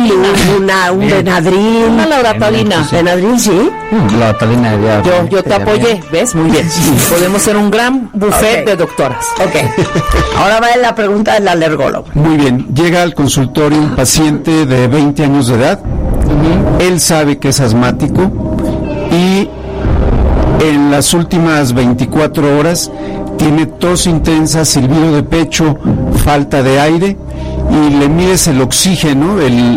un Benadryl. Una loratadina. Benadryl, sí. La loratadina ya. Yo te apoyé, ¿ves? Muy bien. Podemos ser un gran buffet de doctoras. Ahora va la pregunta del alergólogo. Muy bien. Llega al consultorio un paciente de 20 años de edad. Él sabe que es asmático y en las últimas 24 horas tiene tos intensa, silbido de pecho, falta de aire, y le mides el oxígeno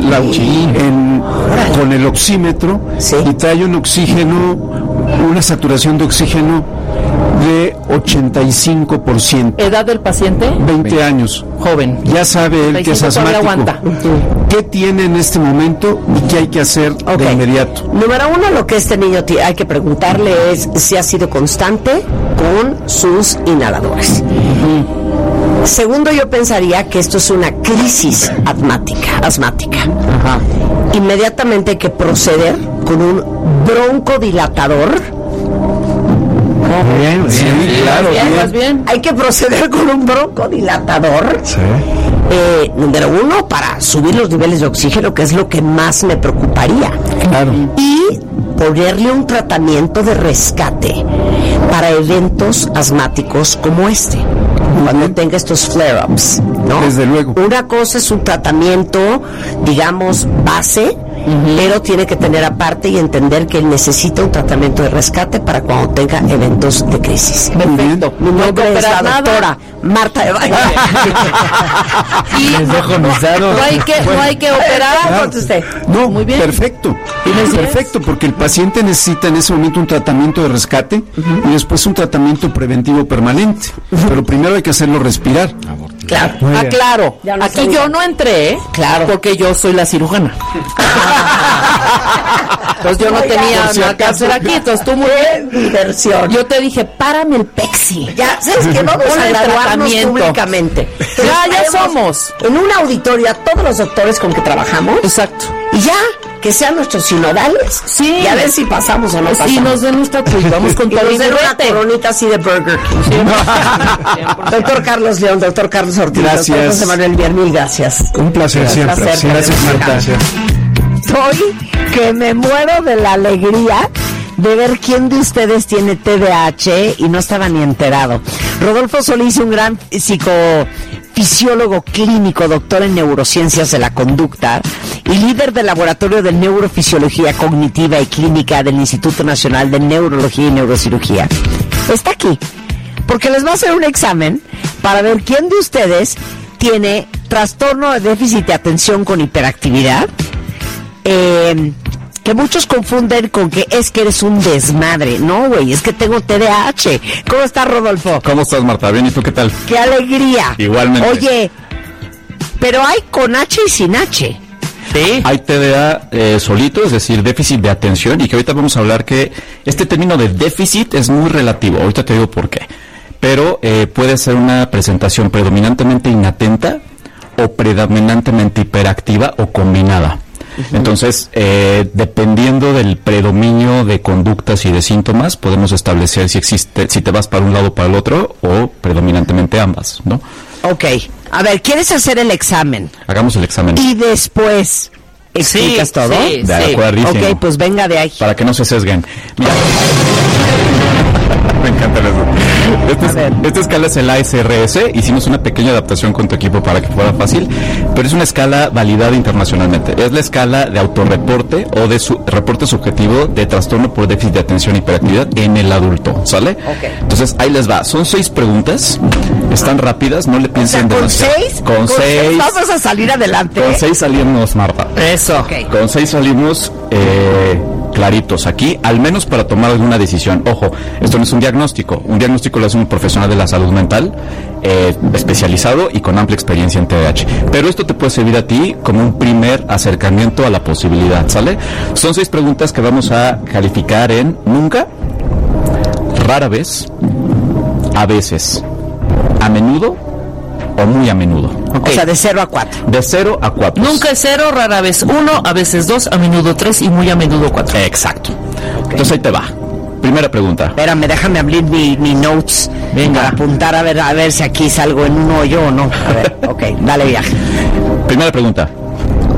con el oxímetro, y trae un oxígeno, una saturación de oxígeno de 85%. ¿Edad del paciente? 20 años. Joven. Ya sabe él que es asmático. Aguanta. ¿Qué tiene en este momento y qué hay que hacer de inmediato? Número uno, lo que este niño hay que preguntarle es si ha sido constante con sus inhaladores. Segundo, yo pensaría que esto es una crisis asmática. Inmediatamente hay que proceder con un broncodilatador. Bien, sí, claro. Bien. Hay que proceder con un broncodilatador. Sí. Número uno, para subir los niveles de oxígeno, que es lo que más me preocuparía. Claro. Y ponerle un tratamiento de rescate para eventos asmáticos como este, cuando tenga estos flare-ups, ¿no? Desde luego. Una cosa es un tratamiento, digamos, base, pero tiene que tener aparte y entender que él necesita un tratamiento de rescate para cuando tenga eventos de crisis. Perfecto. Mi nombre es la doctora Marta de Valle. Les dejo mis dados. No hay que operar. No, muy bien. Perfecto. Perfecto, porque el paciente necesita en ese momento un tratamiento de rescate y después un tratamiento preventivo permanente. Pero primero hay que hacerlo respirar. Claro. Claro. Aquí yo no entré, claro, porque yo soy la cirujana. Pues yo no tenía nada que hacer aquí, entonces tú muy bien. Diversión. Yo te dije, párame el pexi. Ya, ¿sabes qué? Vamos a graduarnos públicamente. Ya somos. En un auditorio a todos los doctores con que trabajamos. Exacto. Y ya, que sean nuestros sinodales. Sí. Y a ver si pasamos o no pasamos. Y nos den nuestra vamos con todo y una coronita así de Burger King. Doctor Carlos León, doctor Carlos Ortiz, gracias. Doctor José Manuel Biernil, gracias. Un placer siempre. Gracias, Marta. Estoy que me muero de la alegría de ver quién de ustedes tiene TDAH y no estaba ni enterado. Rodolfo Solís, un gran psicofisiólogo clínico, doctor en neurociencias de la conducta y líder del laboratorio de neurofisiología cognitiva y clínica del Instituto Nacional de Neurología y Neurocirugía. Está aquí porque les va a hacer un examen para ver quién de ustedes tiene trastorno de déficit de atención con hiperactividad, que muchos confunden con que es que eres un desmadre. No, güey, es que tengo TDAH. ¿Cómo estás, Rodolfo? ¿Cómo estás, Marta? Bien, ¿y tú qué tal? ¡Qué alegría! Igualmente. Oye, pero hay con H y sin H. Sí. Hay TDA solito, es decir, déficit de atención, y que ahorita vamos a hablar que este término de déficit es muy relativo. Ahorita te digo por qué. Pero puede ser una presentación predominantemente inatenta o predominantemente hiperactiva o combinada. Entonces, dependiendo del predominio de conductas y de síntomas, podemos establecer si te vas para un lado o para el otro, o predominantemente ambas, ¿no? Ok. A ver, ¿quieres hacer el examen? Hagamos el examen. Y después explicas todo. Sí, de acuerdísimo. Ok, pues venga de ahí. Para que no se sesguen. Mira. Me encanta eso. Esta escala es el ASRS. Hicimos una pequeña adaptación con tu equipo para que fuera fácil, pero es una escala validada internacionalmente. Es la escala de autorreporte o de reporte subjetivo de trastorno por déficit de atención y hiperactividad en el adulto, ¿sale? Okay. Entonces, ahí les va. Son 6 preguntas. Están rápidas, no le piensen demasiado. ¿Con 6 vamos a salir adelante? Con 6 salimos, Marta. Eso. Okay. Con 6 salimos claritos aquí, al menos para tomar alguna decisión. Ojo, esto no es un diagnóstico. Un diagnóstico lo hace un profesional de la salud mental especializado y con amplia experiencia en TDAH. Pero esto te puede servir a ti como un primer acercamiento a la posibilidad, ¿sale? Son 6 preguntas que vamos a calificar en nunca, rara vez, a veces, a menudo o muy a menudo. Okay. O sea, de 0 a 4. De 0 a 4. Nunca es 0, rara vez 1, a veces 2, a menudo 3 y muy a menudo 4. Exacto. Okay. Entonces ahí te va. Primera pregunta. Espérame, déjame abrir mi notes. Venga. Para apuntar a ver si aquí salgo en un hoyo o no. A ver, ok, dale viaje. Primera pregunta.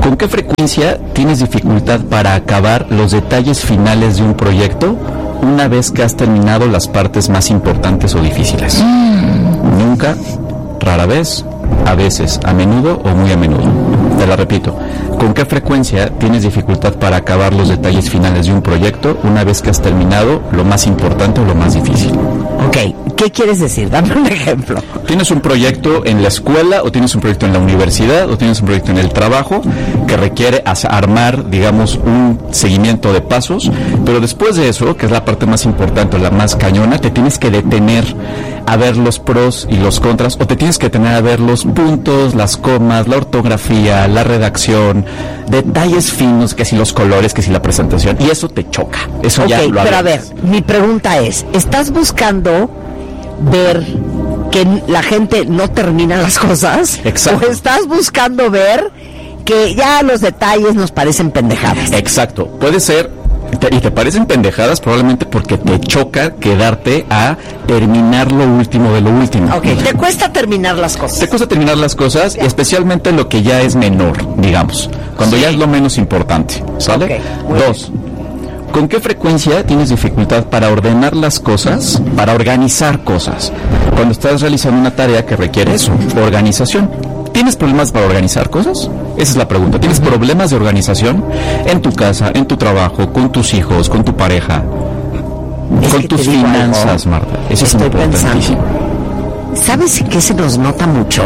¿Con qué frecuencia tienes dificultad para acabar los detalles finales de un proyecto una vez que has terminado las partes más importantes o difíciles? Nunca, rara vez, a veces, a menudo o muy a menudo. Te la repito. ¿Con qué frecuencia tienes dificultad para acabar los detalles finales de un proyecto una vez que has terminado lo más importante o lo más difícil? Ok, ¿qué quieres decir? Dame un ejemplo. ¿Tienes un proyecto en la escuela o tienes un proyecto en la universidad o tienes un proyecto en el trabajo que requiere armar, digamos, un seguimiento de pasos, pero después de eso, que es la parte más importante, la más cañona, te tienes que detener a ver los pros y los contras, o te tienes que detener a ver los puntos, las comas, la ortografía, la redacción, detalles finos, que si los colores, que si la presentación, y eso te choca. Eso ya lo pero a ver, mi pregunta es, ¿estás buscando ver que la gente no termina las cosas? Exacto. ¿O estás buscando ver que ya los detalles nos parecen pendejadas? Exacto, puede ser. Y te parecen pendejadas probablemente porque te choca quedarte a terminar lo último de lo último. Ok, te cuesta terminar las cosas. Te cuesta terminar las cosas, y especialmente lo que ya es menor, digamos, cuando ya es lo menos importante, ¿sale? Okay, 2. ¿Con qué frecuencia tienes dificultad para ordenar las cosas, para organizar cosas? Cuando estás realizando una tarea que requiere eso, organización. ¿Tienes problemas para organizar cosas? Esa es la pregunta. ¿Tienes problemas de organización en tu casa, en tu trabajo, con tus hijos, con tu pareja, con tus finanzas, Marta? Eso es importantísimo. ¿Sabes en qué se nos nota mucho?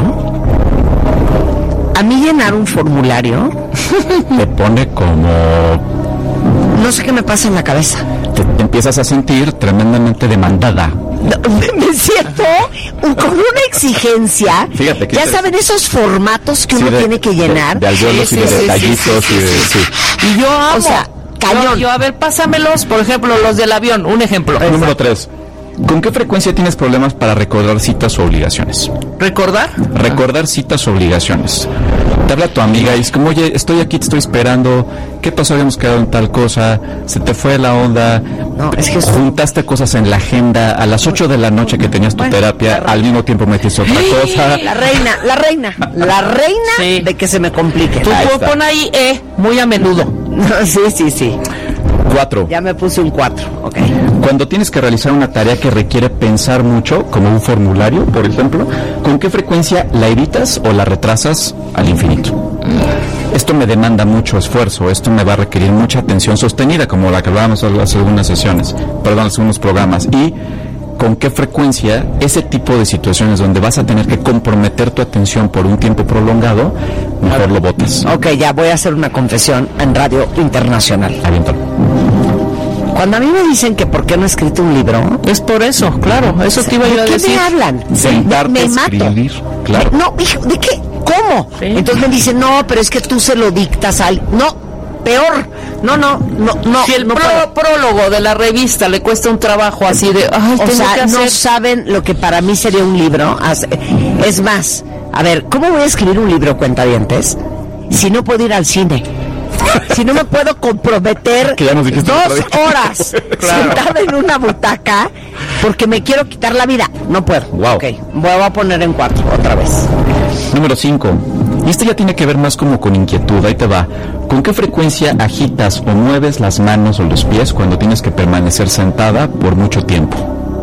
A mí llenar un formulario te pone como... no sé qué me pasa en la cabeza. Te empiezas a sentir tremendamente demandada. Me siento con una exigencia. Fíjate que ya saben esos formatos que uno tiene que llenar. De alveolos y de detallitos y de... Sí. Y yo amo. O sea, cañón. Yo, a ver, pásamelos, por ejemplo, los del avión, un ejemplo. Número 3. ¿Con qué frecuencia tienes problemas para recordar citas o obligaciones? ¿Recordar? Recordar citas o obligaciones. Te habla tu amiga y es como, oye, estoy aquí, te estoy esperando. ¿Qué pasó? Habíamos quedado en tal cosa. Se te fue la onda. No, es que juntaste cosas en la agenda. A las 8 de la noche que tenías tu terapia, al mismo tiempo metiste otra cosa. La reina sí. De que se me complique. Tú pon ahí, muy a menudo. Sí. 4. Ya me puse un 4, ok. Cuando tienes que realizar una tarea que requiere pensar mucho, como un formulario, por ejemplo, ¿con qué frecuencia la evitas o la retrasas al infinito? Esto me demanda mucho esfuerzo, esto me va a requerir mucha atención sostenida, como la que hablábamos hace algunas algunos programas. Y con qué frecuencia ese tipo de situaciones donde vas a tener que comprometer tu atención por un tiempo prolongado, mejor lo botas. Ok, ya voy a hacer una confesión en Radio Internacional. Aviéntalo. Cuando a mí me dicen que por qué no he escrito un libro, es por eso, claro, eso te iba yo a decir. ¿De qué me hablan? Sentarte a escribir, claro. No, hijo, ¿de qué? ¿Cómo? Sí. Entonces me dicen, no, pero es que tú se lo dictas al... No, peor. No. Si el prólogo de la revista le cuesta un trabajo así de... Ay, o sea, no saben lo que para mí sería un libro. Es más, a ver, ¿cómo voy a escribir un libro, cuentavientes, si no puedo ir al cine? Si no me puedo comprometer 2 horas sentada en una butaca porque me quiero quitar la vida. No puedo. Wow. Ok, voy a poner en 4 otra vez. Número 5. Y esto ya tiene que ver más como con inquietud. Ahí te va. ¿Con qué frecuencia agitas o mueves las manos o los pies cuando tienes que permanecer sentada por mucho tiempo?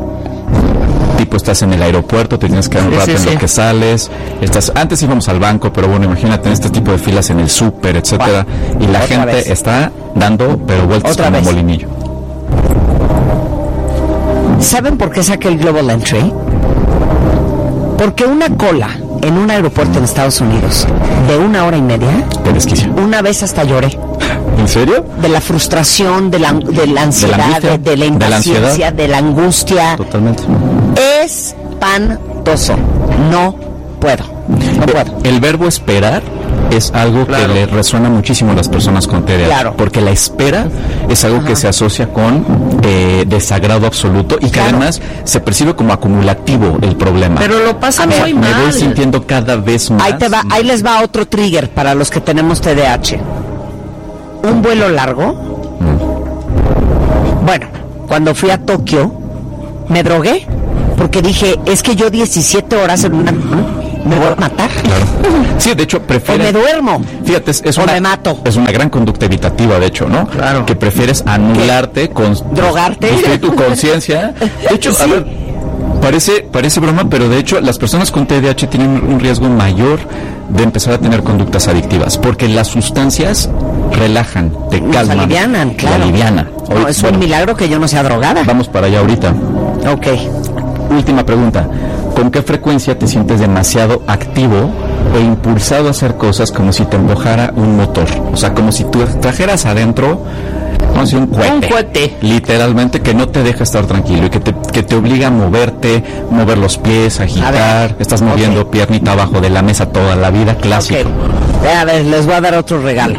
Tipo, estás en el aeropuerto, te tienes que dar un rato en lo que sales. Antes íbamos al banco, pero bueno, imagínate en este tipo de filas en el súper, etcétera, y la gente está dando pero vueltas como un molinillo. ¿Saben por qué saqué el Global Entry? Porque una cola en un aeropuerto en Estados Unidos de 1 hora y media, te desquicia. Una vez hasta lloré. ¿En serio? De la frustración, de la ansiedad, de la impaciencia, de la angustia. Totalmente. Espantoso. No puedo. El verbo esperar es algo que le resuena muchísimo a las personas con TDAH. Claro. Porque la espera es algo que se asocia con desagrado absoluto y que además se percibe como acumulativo el problema. Pero lo pasa muy mal. Me voy sintiendo cada vez más. Ahí les va otro trigger para los que tenemos TDAH. Un vuelo largo. Bueno, cuando fui a Tokio me drogué porque dije, es que yo 17 horas en una... me voy a matar. Claro. Sí, de hecho, prefieres... O me duermo. Fíjate, me mato. Es una gran conducta evitativa, de hecho, ¿no? Claro. Que prefieres anularte con... Drogarte. Destruir tu conciencia. De hecho, sí. A ver, parece broma, pero de hecho, las personas con TDAH tienen un riesgo mayor de empezar a tener conductas adictivas, porque las sustancias relajan, te calman. Nos alivianan, claro. Te aliviana. No, es un milagro que yo no sea drogada. Vamos para allá ahorita. Ok. Última pregunta. ¿Con qué frecuencia te sientes demasiado activo e impulsado a hacer cosas como si te empujara un motor? O sea, como si tú trajeras adentro, vamos a decir, un cohete. Literalmente, que no te deja estar tranquilo y que te obliga a moverte, mover los pies, agitar. Estás moviendo piernita abajo de la mesa toda la vida, clásico. Okay. A ver, les voy a dar otro regalo.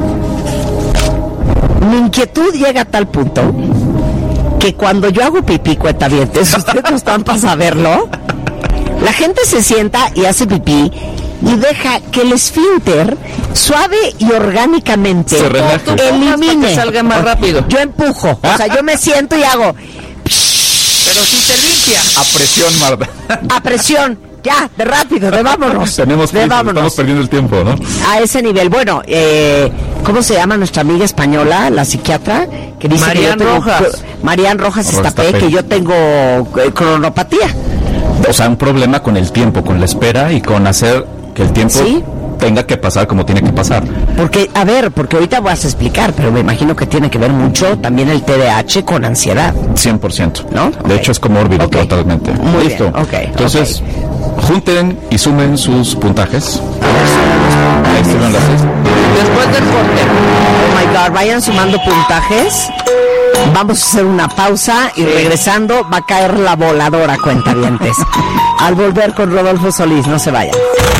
Mi inquietud llega a tal punto que cuando yo hago pipí, cuentavientes, ustedes no están para saberlo, la gente se sienta y hace pipí y deja que el esfínter suave y orgánicamente elimine. Para que salga más rápido. Yo empujo, o sea, yo me siento y hago... Pero si te limpia. A presión, Marta. A presión. Ya, de rápido, de vámonos. Tenemos prisa, estamos perdiendo el tiempo, ¿no? A ese nivel. Bueno, ¿cómo se llama nuestra amiga española, la psiquiatra? Que dice Marian Rojas Estapé, que yo tengo cronopatía. O sea, un problema con el tiempo, con la espera y con hacer que el tiempo tenga que pasar como tiene que pasar. Porque ahorita vas a explicar, pero me imagino que tiene que ver mucho también el TDAH con ansiedad. 100%, ¿no? De hecho, es comórbido totalmente. Muy Listo. Bien. Entonces, junten y sumen sus puntajes. Ahí estuvieron las 6. Después del corte. Oh my God, vayan sumando puntajes. Vamos a hacer una pausa y regresando va a caer la voladora, cuentavientes. Al volver con Rodolfo Solís, no se vayan.